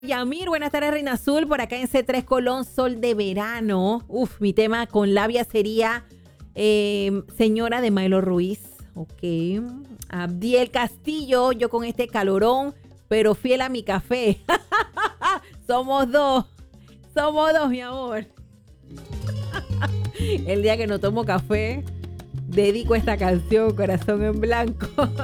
Yamir, buenas tardes, Reina Azul, por acá en C3 Colón, sol de verano. Uf, mi tema con labia sería Señora de Maelo Ruiz. Ok. Abdiel Castillo, yo con este calorón, pero fiel a mi café. Somos dos, mi amor. El día que no tomo café, dedico esta canción, Corazón en Blanco.